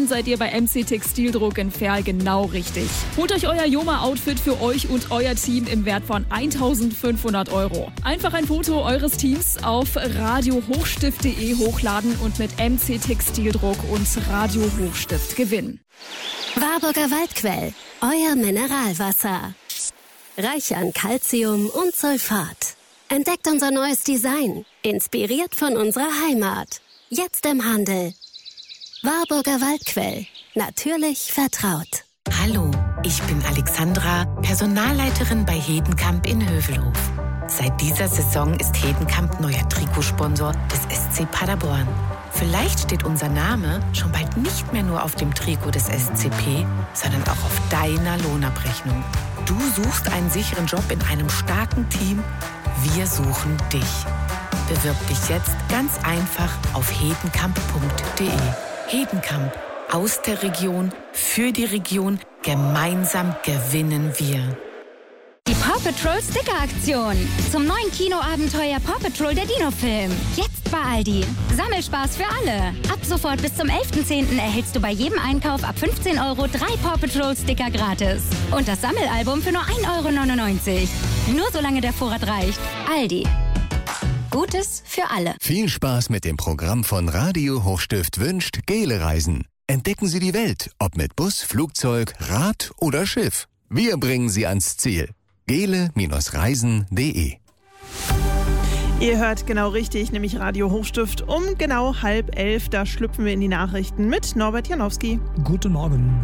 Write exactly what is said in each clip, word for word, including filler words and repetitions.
dann seid ihr bei M C Textildruck in Verl genau richtig. Holt euch euer Joma-Outfit für euch und euer Team im Wert von eintausendfünfhundert Euro. Einfach ein Foto eures Teams auf radiohochstift punkt de hochladen und mit M C Textildruck und Radio Hochstift gewinnen. Warburger Waldquell, euer Mineralwasser. Reich an Calcium und Sulfat. Entdeckt unser neues Design, inspiriert von unserer Heimat. Jetzt im Handel. Warburger Waldquell, natürlich vertraut. Hallo, ich bin Alexandra, Personalleiterin bei Hedenkamp in Hövelhof. Seit dieser Saison ist Hedenkamp neuer Trikotsponsor des S C Paderborn. Vielleicht steht unser Name schon bald nicht mehr nur auf dem Trikot des S C P, sondern auch auf deiner Lohnabrechnung. Du suchst einen sicheren Job in einem starken Team. Wir suchen dich. Bewirb dich jetzt ganz einfach auf hedenkamp punkt de. Hedenkamp. Aus der Region, für die Region, gemeinsam gewinnen wir. Die Paw Patrol Sticker-Aktion. Zum neuen Kinoabenteuer Paw Patrol der Dino-Film. Jetzt bei Aldi. Sammelspaß für alle. Ab sofort bis zum elften zehnten erhältst du bei jedem Einkauf ab fünfzehn Euro drei Paw Patrol Sticker gratis. Und das Sammelalbum für nur ein Euro neunundneunzig. Nur solange der Vorrat reicht. Aldi. Gutes für alle. Viel Spaß mit dem Programm von Radio Hochstift wünscht Gele Reisen. Entdecken Sie die Welt, ob mit Bus, Flugzeug, Rad oder Schiff. Wir bringen Sie ans Ziel. gele Reisen punkt de. Ihr hört genau richtig, nämlich Radio Hochstift um genau halb elf. Da schlüpfen wir in die Nachrichten mit Norbert Janowski. Guten Morgen.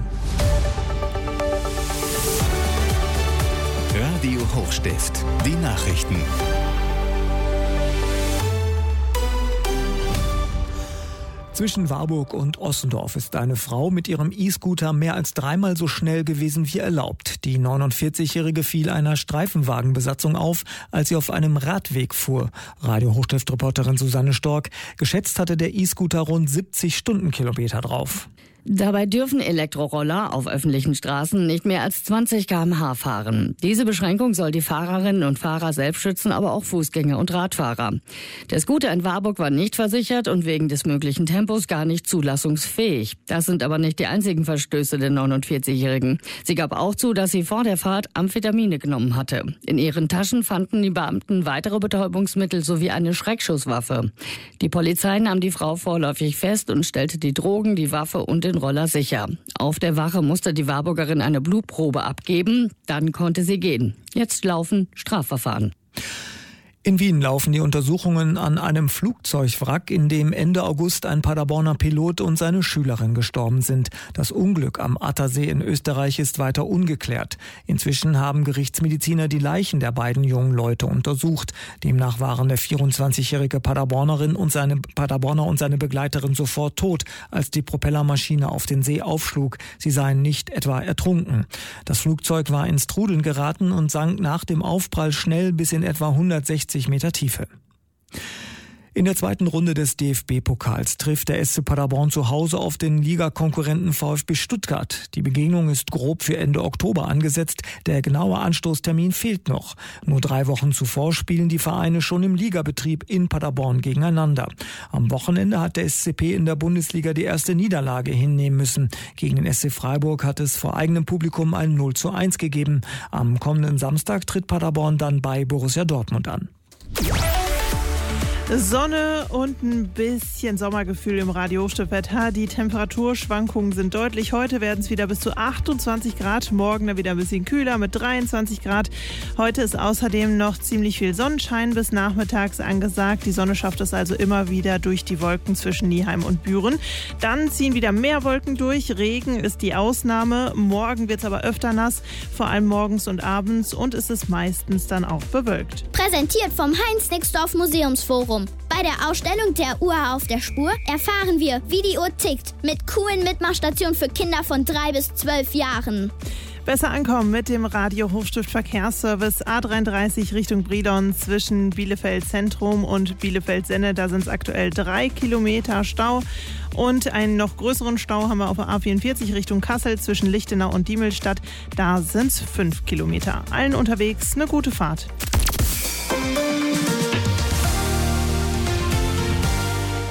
Radio Hochstift, die Nachrichten. Zwischen Warburg und Ossendorf ist eine Frau mit ihrem E-Scooter mehr als dreimal so schnell gewesen wie erlaubt. Die neunundvierzigjährige fiel einer Streifenwagenbesatzung auf, als sie auf einem Radweg fuhr. Radio Hochstift-Reporterin Susanne Stork. Geschätzt hatte der E-Scooter rund siebzig Stundenkilometer drauf. Dabei dürfen Elektroroller auf öffentlichen Straßen nicht mehr als zwanzig Kilometer pro Stunde fahren. Diese Beschränkung soll die Fahrerinnen und Fahrer selbst schützen, aber auch Fußgänger und Radfahrer. Der Scooter in Warburg war nicht versichert und wegen des möglichen Tempos gar nicht zulassungsfähig. Das sind aber nicht die einzigen Verstöße der neunundvierzigjährigen. Sie gab auch zu, dass sie vor der Fahrt Amphetamine genommen hatte. In ihren Taschen fanden die Beamten weitere Betäubungsmittel sowie eine Schreckschusswaffe. Die Polizei nahm die Frau vorläufig fest und stellte die Drogen, die Waffe und den Roller sicher. Auf der Wache musste die Warburgerin eine Blutprobe abgeben, dann konnte sie gehen. Jetzt laufen Strafverfahren. In Wien laufen die Untersuchungen an einem Flugzeugwrack, in dem Ende August ein Paderborner Pilot und seine Schülerin gestorben sind. Das Unglück am Attersee in Österreich ist weiter ungeklärt. Inzwischen haben Gerichtsmediziner die Leichen der beiden jungen Leute untersucht. Demnach waren der vierundzwanzigjährige Paderbornerin und seine Paderborner und seine Begleiterin sofort tot, als die Propellermaschine auf den See aufschlug. Sie seien nicht etwa ertrunken. Das Flugzeug war ins Trudeln geraten und sank nach dem Aufprall schnell bis in etwa hundertsechzig Meter Tiefe. In der zweiten Runde des D F B-Pokals trifft der S C Paderborn zu Hause auf den Ligakonkurrenten VfB Stuttgart. Die Begegnung ist grob für Ende Oktober angesetzt. Der genaue Anstoßtermin fehlt noch. Nur drei Wochen zuvor spielen die Vereine schon im Ligabetrieb in Paderborn gegeneinander. Am Wochenende hat der S C P in der Bundesliga die erste Niederlage hinnehmen müssen. Gegen den S C Freiburg hat es vor eigenem Publikum ein null zu eins gegeben. Am kommenden Samstag tritt Paderborn dann bei Borussia Dortmund an. Sonne und ein bisschen Sommergefühl im Radio Hochstift-Wetter. Die Temperaturschwankungen sind deutlich. Heute werden es wieder bis zu achtundzwanzig Grad, morgen dann wieder ein bisschen kühler mit dreiundzwanzig Grad. Heute ist außerdem noch ziemlich viel Sonnenschein bis nachmittags angesagt. Die Sonne schafft es also immer wieder durch die Wolken zwischen Nieheim und Büren. Dann ziehen wieder mehr Wolken durch. Regen ist die Ausnahme. Morgen wird es aber öfter nass, vor allem morgens und abends, und es ist meistens dann auch bewölkt. Präsentiert vom Heinz-Nixdorf Museumsforum. Bei der Ausstellung der Uhr auf der Spur erfahren wir, wie die Uhr tickt, mit coolen Mitmachstationen für Kinder von drei bis zwölf Jahren. Besser ankommen mit dem Radio Hochstift Verkehrsservice A dreiunddreißig Richtung Brilon zwischen Bielefeld Zentrum und Bielefeld Senne. Da sind es aktuell drei Kilometer Stau. Und einen noch größeren Stau haben wir auf der A vierundvierzig Richtung Kassel zwischen Lichtenau und Diemelstadt. Da sind es fünf Kilometer. Allen unterwegs eine gute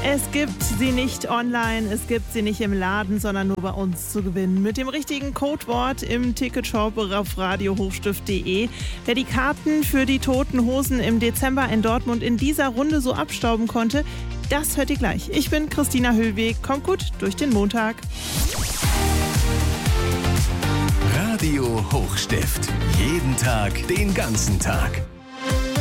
Es gibt sie nicht online, es gibt sie nicht im Laden, sondern nur bei uns zu gewinnen. Mit dem richtigen Codewort im Ticketshop auf radio hochstift punkt de. Wer die Karten für die Toten Hosen im Dezember in Dortmund in dieser Runde so abstauben konnte, das hört ihr gleich. Ich bin Christina Höllweg. Kommt gut durch den Montag. Radio Hochstift. Jeden Tag, den ganzen Tag.